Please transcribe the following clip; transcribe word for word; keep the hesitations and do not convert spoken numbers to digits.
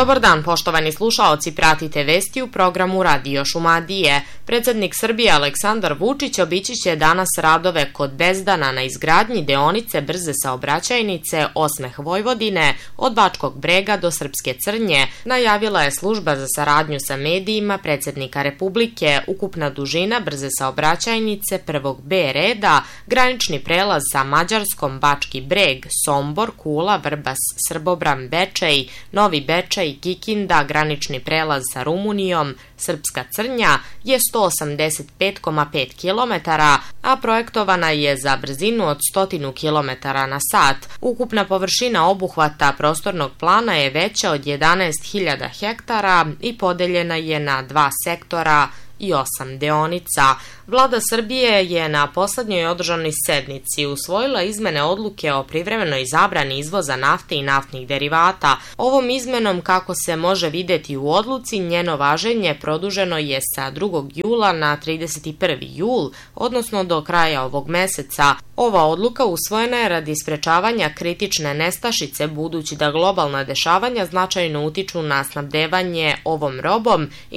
Dobar dan, poštovani slušaoci, pratite vesti u programu Radio Šumadije. Predsednik Srbije Aleksandar Vučić obići će danas radove kod Bezdana na izgradnji deonice brze saobraćajnice Osmeh Vojvodine od Bačkog Brega do Srpske Crnje, najavila je služba za saradnju sa medijima predsednika Republike. Ukupna dužina brze saobraćajnice prvog B reda, granični prelaz sa Mađarskom Bački Breg, Sombor, Kula, Vrbas, Srbobran, Bečej, Novi Bečej, Kikinda, granični prelaz sa Rumunijom, Srpska Crnja je sto osamdeset pet zarez pet kilometara, a projektovana je za brzinu od sto kilometara na sat. Ukupna površina obuhvata prostornog plana je veća od jedanaest hiljada hektara i podeljena je na dva sektora i osam deonica. Vlada Srbije je na poslednjoj održanoj sednici usvojila izmene odluke o privremenoj zabrani izvoza nafte i naftnih derivata. Ovom izmenom, kako se može videti u odluci, njeno važenje produženo je sa drugog jula na trideset prvi jul, odnosno do kraja ovog meseca. Ova odluka usvojena je radi sprečavanja kritične nestašice, budući da globalna dešavanja značajno utiču na snabdevanje ovom robom i